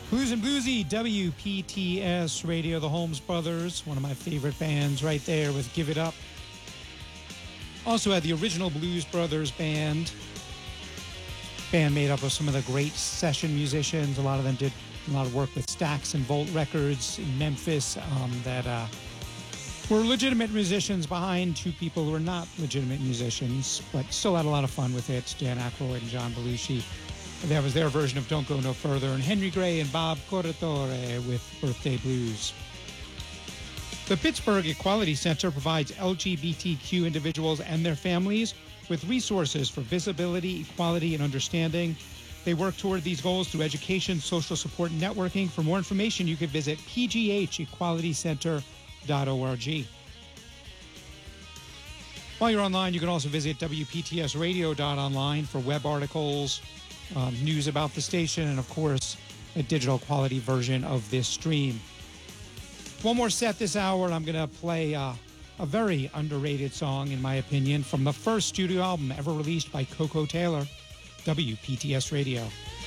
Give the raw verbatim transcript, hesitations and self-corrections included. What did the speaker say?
Blues and Bluesy, W P T S Radio, the Holmes Brothers, one of my favorite bands right there with Give It Up. Also had the original Blues Brothers band, band made up of some of the great session musicians. A lot of them did a lot of work with Stax and Volt Records in Memphis um, that uh, were legitimate musicians behind two people who were not legitimate musicians, but still had a lot of fun with it, Dan Aykroyd and John Belushi. That was their version of Don't Go No Further, and Henry Gray and Bob Corritore with Birthday Blues. The Pittsburgh Equality Center provides L G B T Q individuals and their families with resources for visibility, equality, and understanding. They work toward these goals through education, social support, and networking. For more information, you can visit p g h equality center dot org. While you're online, you can also visit w p t s radio dot online for web articles, Um, news about the station, and of course a digital quality version of this stream. One more set this hour, and I'm going to play uh, a very underrated song, in my opinion, from the first studio album ever released by Koko Taylor, W P T S Radio.